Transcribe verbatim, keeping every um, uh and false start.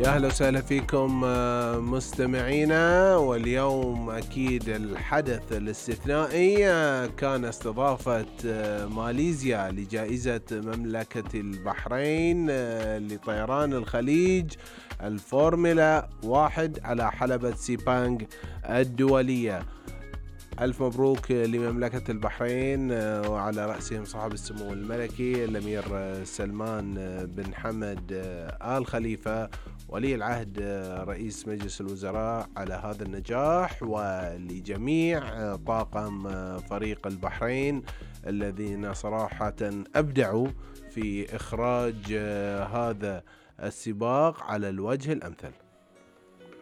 يا أهلا وسهلا فيكم آه، مستمعينا. واليوم أكيد الحدث الاستثنائي آه، كان استضافة آه، ماليزيا لجائزة مملكة البحرين آه، لطيران الخليج الفورمولا واحد على حلبة سيبانغ الدولية. ألف مبروك لمملكة البحرين آه، وعلى رأسهم صاحب السمو الملكي الأمير آه، سلمان آه، بن حمد آه، آل خليفة ولي العهد آه، رئيس مجلس الوزراء على هذا النجاح، ولجميع آه، طاقم آه، فريق البحرين الذين صراحة أبدعوا في إخراج آه، هذا السباق على الوجه الأمثل.